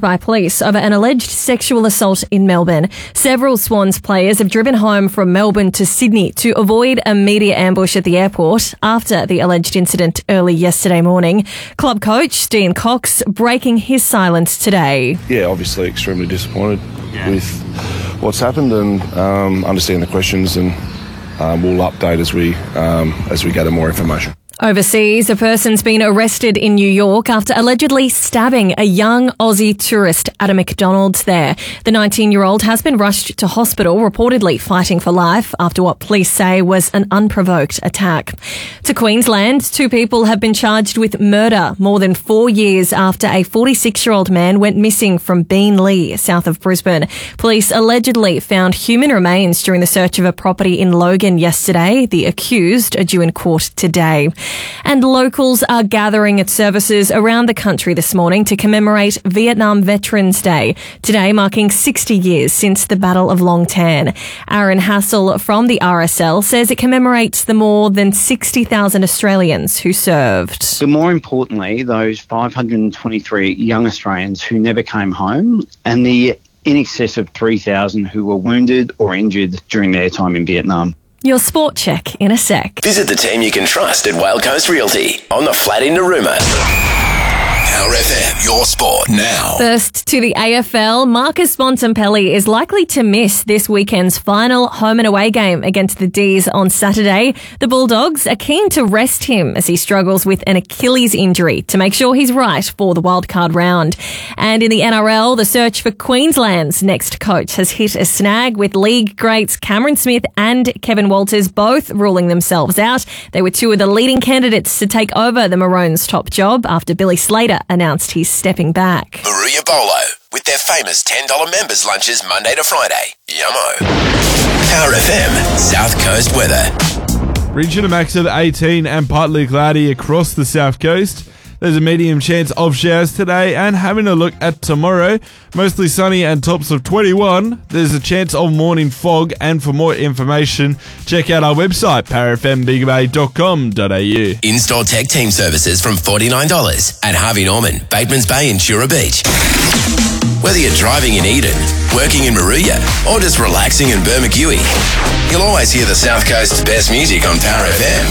by police over an alleged sexual assault in Melbourne. Several Swans players have driven home from Melbourne to Sydney to avoid a media ambush at the airport after the alleged incident early yesterday morning. Club coach Dean Cox breaking his silence today. Yeah, obviously extremely disappointed with what's happened, and understand the questions, and we'll update as we gather more information. Overseas, a person's been arrested in New York after allegedly stabbing a young Aussie tourist at a McDonald's there. The 19-year-old has been rushed to hospital, reportedly fighting for life after what police say was an unprovoked attack. To Queensland, 2 people have been charged with murder more than 4 years after a 46-year-old man went missing from Beenleigh, south of Brisbane. Police allegedly found human remains during the search of a property in Logan yesterday. The accused are due in court today. And locals are gathering at services around the country this morning to commemorate Vietnam Veterans Day, today marking 60 years since the Battle of Long Tan. Aaron Hassel from the RSL says it commemorates the more than 60,000 Australians who served. But more importantly, those 523 young Australians who never came home, and the in excess of 3,000 who were wounded or injured during their time in Vietnam. Your sport check in a sec. Visit the team you can trust at Whale Coast Realty on the flat in Narooma. Power FM, your sport now. First to the AFL, Marcus Bontempelli is likely to miss this weekend's final home and away game against the D's on Saturday. The Bulldogs are keen to rest him as he struggles with an Achilles injury to make sure he's right for the wildcard round. And in the NRL, the search for Queensland's next coach has hit a snag, with league greats Cameron Smith and Kevin Walters both ruling themselves out. They were 2 of the leading candidates to take over the Maroons' top job after Billy Slater announced he's stepping back. Maruya Bolo, with their famous $10 members lunches Monday to Friday. Yummo. Power FM, South Coast weather. Reaching a max of 18 and partly cloudy across the south coast. There's a medium chance of showers today, and having a look at tomorrow, mostly sunny and tops of 21. There's a chance of morning fog, and for more information, check out our website, powerfmbigabay.com.au. In-store tech team services from $49 at Harvey Norman, Batemans Bay and Shura Beach. Whether you're driving in Eden, working in Maruya, or just relaxing in Bermagui, you'll always hear the South Coast's best music on Power FM.